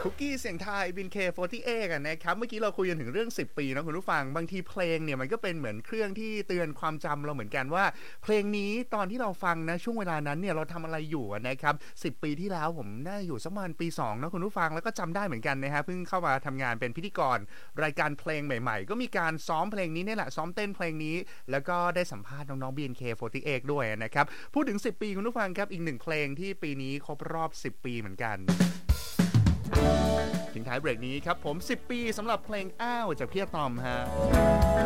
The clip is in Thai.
คุกกี้เสียงไทย BNK48 กันนะครับเมื่อกี้เราคุยกันถึงเรื่อง10ปีนะคุณผู้ฟังบางทีเพลงเนี่ยมันก็เป็นเหมือนเครื่องที่เตือนความจำเราเหมือนกันว่าเพลงนี้ตอนที่เราฟังนะช่วงเวลานั้นเนี่ยเราทำอะไรอยู่นะครับ10ปีที่แล้วผมน่าอยู่สักประมาณปี2นะคุณผู้ฟังแล้วก็จำได้เหมือนกันนะฮะเพิ่งเข้ามาทำงานเป็นพิธีกรรายการเพลงใหม่ๆก็มีการซ้อมเพลงนี้นี่แหละซ้อมเต้นเพลงนี้แล้วก็ได้สัมภาษณ์น้องๆ BNK48 ด้วยนะครับพูดถึง10ปีคุณผู้ฟังครับอีก1เพลงที่ปีนี้ครบรอบ10ปีเหมือนกันทิ้งท้ายเบรกนี้ครับผม10ปีสำหรับเพลงอ้าวจากพี่อะตอมฮะ